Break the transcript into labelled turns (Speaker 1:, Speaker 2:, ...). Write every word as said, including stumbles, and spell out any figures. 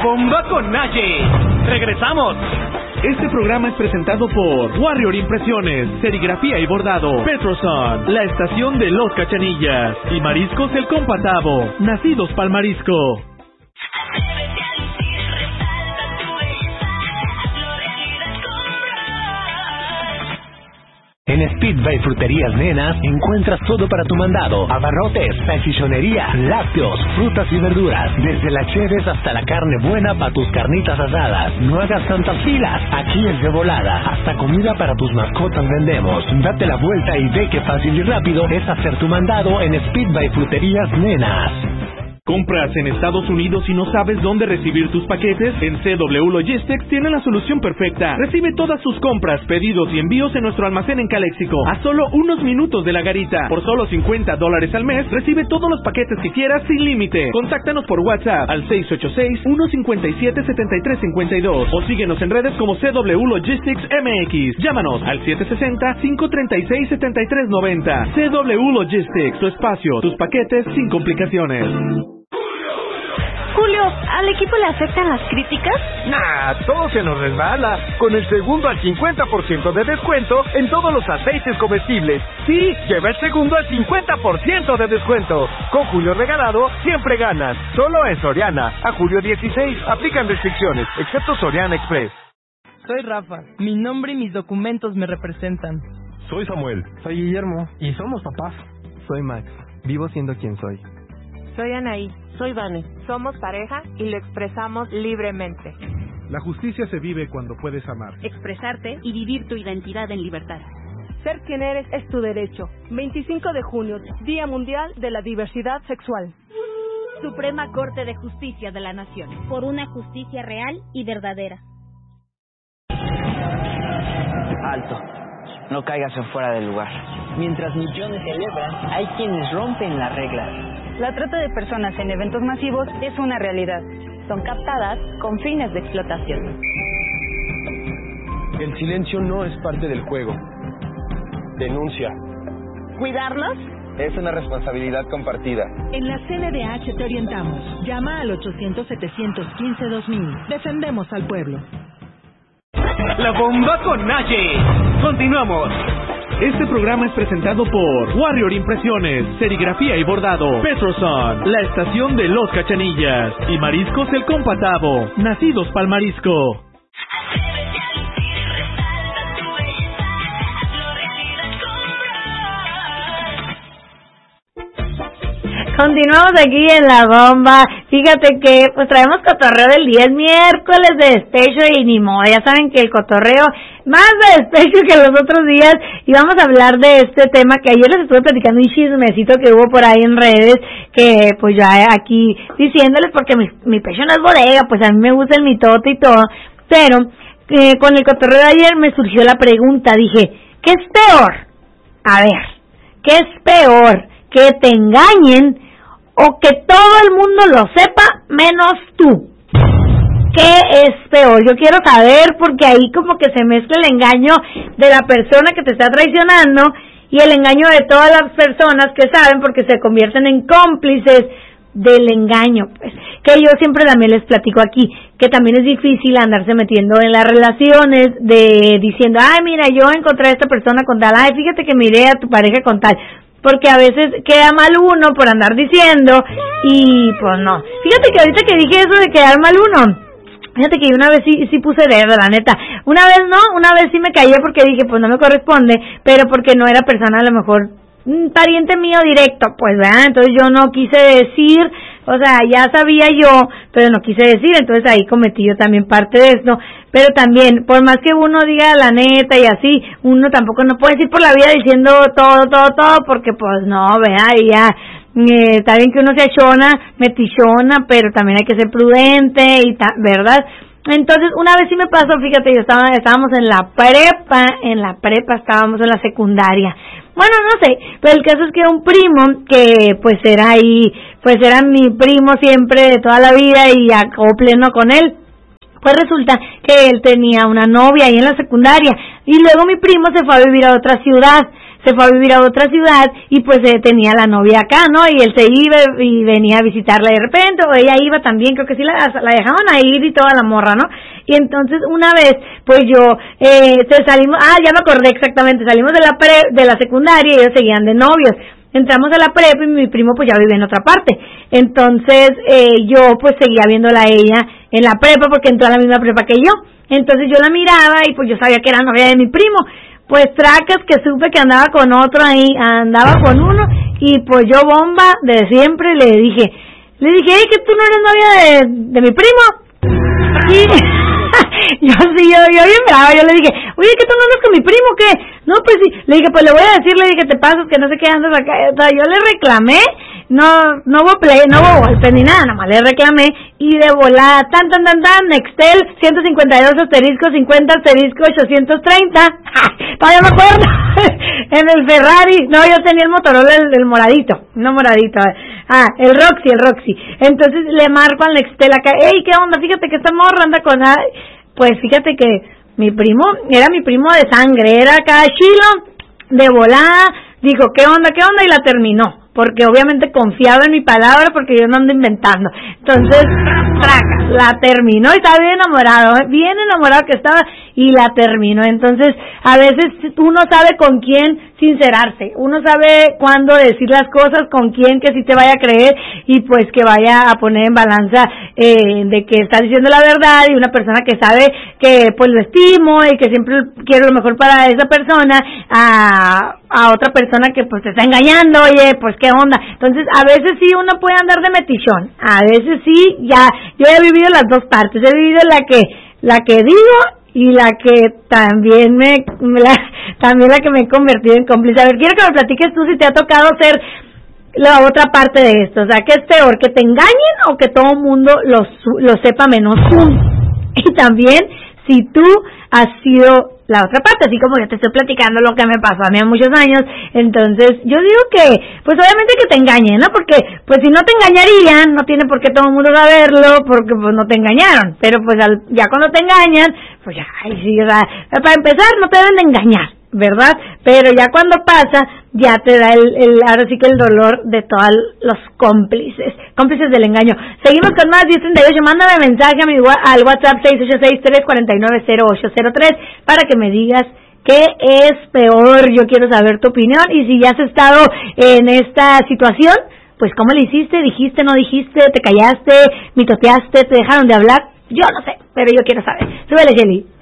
Speaker 1: bomba con Naye. ¡Regresamos! Este programa es presentado por Warrior Impresiones, Serigrafía y Bordado, Petroson, la estación de Los Cachanillas y Mariscos El Compatavo, nacidos pa'l marisco.
Speaker 2: En Speed by Fruterías Nenas encuentras todo para tu mandado: abarrotes, salchichonería, lácteos, frutas y verduras, desde las cheves hasta la carne buena para tus carnitas asadas. No hagas tantas filas, aquí es de volada. Hasta comida para tus mascotas vendemos. Date la vuelta y ve qué fácil y rápido es hacer tu mandado en Speed by Fruterías Nenas.
Speaker 1: ¿Compras en Estados Unidos y no sabes dónde recibir tus paquetes? En C W Logistics tiene la solución perfecta. Recibe todas sus compras, pedidos y envíos en nuestro almacén en Caléxico, a solo unos minutos de la garita. Por solo cincuenta dólares al mes, recibe todos los paquetes que quieras sin límite. Contáctanos por WhatsApp al seis ocho seis, uno cinco siete, siete tres cinco dos o síguenos en redes como C W Logistics M X. Llámanos al siete seis cero, cinco tres seis, siete tres nueve cero. C W Logistics, tu espacio, tus paquetes sin complicaciones.
Speaker 3: Julio, ¿al equipo le afectan las críticas?
Speaker 4: Nah, todo se nos resbala. Con el segundo al cincuenta por ciento de descuento en todos los aceites comestibles. Sí, lleva el segundo al cincuenta por ciento de descuento. Con Julio Regalado, siempre ganas. Solo en Soriana. A julio dieciséis, aplican restricciones, excepto Soriana Express.
Speaker 5: Soy Rafa. Mi nombre y mis documentos me representan.
Speaker 6: Soy Samuel.
Speaker 7: Soy Guillermo.
Speaker 6: Y somos papás.
Speaker 7: Soy Max. Vivo siendo quien soy.
Speaker 8: Soy Anaí. Soy Vane. Somos pareja y lo expresamos libremente.
Speaker 9: La justicia se vive cuando puedes amar,
Speaker 10: expresarte y vivir tu identidad en libertad.
Speaker 11: Ser quien eres es tu derecho. veinticinco de junio, Día Mundial de la Diversidad Sexual.
Speaker 10: Suprema Corte de Justicia de la Nación. Por una justicia real y verdadera.
Speaker 12: Alto. No caigas en fuera del lugar.
Speaker 13: Mientras millones celebran, hay quienes rompen las reglas.
Speaker 14: La trata de personas en eventos masivos es una realidad. Son captadas con fines de explotación.
Speaker 6: El silencio no es parte del juego. Denuncia.
Speaker 15: ¿Cuidarnos?
Speaker 16: Es una responsabilidad compartida.
Speaker 17: En la C N D H te orientamos. Llama al ochocientos, setecientos quince, dos mil. Defendemos al pueblo.
Speaker 1: La bomba con Naye. Continuamos. Este programa es presentado por Warrior Impresiones, Serigrafía y Bordado, Petroson, la estación de Los Cachanillas y Mariscos El Compatavo, nacidos pa'l marisco.
Speaker 3: Continuamos aquí en La Bomba. Fíjate que pues traemos cotorreo del día, es miércoles de despecho y ni modo, ya saben que el cotorreo más de despecho que los otros días, y vamos a hablar de este tema que ayer les estuve platicando, un chismecito que hubo por ahí en redes, que pues ya aquí diciéndoles, porque mi, mi pecho no es bodega, pues a mí me gusta el mitote y todo, pero eh, con el cotorreo de ayer me surgió la pregunta, dije, ¿qué es peor? A ver, ¿qué es peor? ¿Que te engañen o que todo el mundo lo sepa menos tú? ¿Qué es peor? Yo quiero saber, porque ahí como que se mezcla el engaño de la persona que te está traicionando y el engaño de todas las personas que saben, porque se convierten en cómplices del engaño, pues. Que yo siempre también les platico aquí, que también es difícil andarse metiendo en las relaciones de diciendo, ay, mira, yo encontré a esta persona con tal, ay, fíjate que miré a tu pareja con tal, porque a veces queda mal uno por andar diciendo y pues no. Fíjate que ahorita que dije eso de quedar mal uno, fíjate que una vez sí, sí puse dedo, la neta. Una vez no, una vez sí me callé porque dije, pues no me corresponde, pero porque no era persona a lo mejor un pariente mío directo, pues, ¿verdad? Entonces yo no quise decir, o sea, ya sabía yo, pero no quise decir, entonces ahí cometí yo también parte de esto. Pero también, por más que uno diga la neta y así, uno tampoco no puede ir por la vida diciendo todo, todo, todo, porque pues no, ¿verdad? Y ya, eh, está bien que uno se achona, metichona, pero también hay que ser prudente, y ta, ¿verdad? Entonces, una vez sí me pasó, fíjate, yo estaba, estábamos en la prepa, en la prepa estábamos en la secundaria. Bueno, no sé, pero el caso es que un primo, que pues era ahí, pues era mi primo siempre de toda la vida y acopleno con él, pues resulta que él tenía una novia ahí en la secundaria y luego mi primo se fue a vivir a otra ciudad. se fue a vivir a otra ciudad y pues eh, tenía la novia acá, ¿no? Y él se iba y venía a visitarla de repente, o ella iba también, creo que sí la, la dejaban a ir y toda la morra, ¿no? Y entonces una vez, pues yo, eh, salimos, ah, ya me acordé exactamente, salimos de la pre, de la secundaria y ellos seguían de novios. Entramos a la prepa y mi primo pues ya vivía en otra parte. Entonces eh, yo pues seguía viéndola a ella en la prepa porque entró a la misma prepa que yo. Entonces yo la miraba y pues yo sabía que era novia de mi primo. Pues tracas que supe que andaba con otro ahí, andaba con uno y pues yo bomba de siempre le dije, le dije, hey, que tú no eres novia de, de mi primo. Y yo sí, yo, yo bien brava, yo le dije, oye, ¿qué tú no andas con mi primo? ¿Qué? No, pues sí, le dije, pues le voy a decir, le dije, te pasas, que no sé qué andas acá, o sea, yo le reclamé, no, no hubo play, no hubo golpe ni nada, nada más le reclamé, y de volada, tan, tan, tan, tan, Nextel, ciento cincuenta y dos asterisco, cincuenta asterisco, ochocientos treinta, todavía me acuerdo, en el Ferrari, no, yo tenía el Motorola, el, el moradito, no moradito, ah, el Roxy, el Roxy, entonces le marco al Nextel acá, hey, ¿qué onda? Fíjate que esta morra anda con, pues fíjate que mi primo, era mi primo de sangre, era acá chilo, de volada, dijo, ¿qué onda, qué onda? Y la terminó, porque obviamente confiaba en mi palabra, porque yo no ando inventando. Entonces, traca, la terminó y estaba bien enamorado, ¿eh? bien enamorado que estaba, y la terminó. Entonces, a veces uno sabe con quién sincerarse, uno sabe cuándo decir las cosas, con quién que sí te vaya a creer, y pues que vaya a poner en balanza eh, de que está diciendo la verdad, y una persona que sabe que pues lo estimo, y que siempre quiero lo mejor para esa persona, a, a otra persona que pues te está engañando, oye, pues qué onda. Entonces, a veces sí uno puede andar de metichón, a veces sí, ya, yo he vivido las dos partes, he vivido la que, la que digo, y la que también me, la, también la que me he convertido en cómplice. A ver, quiero que me platiques tú si te ha tocado ser la otra parte de esto, o sea, ¿qué es peor, que te engañen o que todo el mundo lo, lo sepa menos tú? Y también, si tú has sido la otra parte, así como yo te estoy platicando lo que me pasó a mí hace muchos años, entonces yo digo que, pues obviamente que te engañen, ¿no? Porque, pues si no te engañarían, no tiene por qué todo el mundo saberlo, porque pues no te engañaron, pero pues al, ya cuando te engañan, pues ya, ay sí, o sea, para empezar no te deben de engañar, ¿verdad? Pero ya cuando pasa, ya te da el, el, ahora sí que el dolor de todos los cómplices, cómplices del engaño. Seguimos con más, diez treinta y ocho, mándame mensaje a mi, al WhatsApp seis ocho seis, tres cuatro nueve, cero ocho cero tres para que me digas qué es peor. Yo quiero saber tu opinión, y si ya has estado en esta situación, pues cómo le hiciste, dijiste, no dijiste, te callaste, mitoteaste, te dejaron de hablar, yo no sé, pero yo quiero saber. Súbele, Jelly.